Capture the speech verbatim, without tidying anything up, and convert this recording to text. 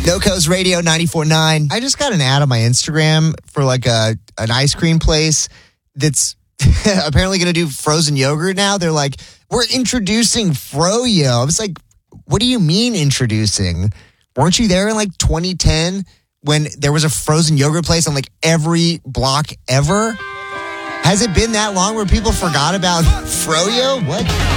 NoCo's Radio ninety-four point nine. I just got an ad on my Instagram for like a an ice cream place that's apparently going to do frozen yogurt now. They're like, we're introducing Froyo. I was like, what do you mean introducing? Weren't you there in like twenty ten when there was a frozen yogurt place on like every block ever? Has it been that long where people forgot about Froyo? What?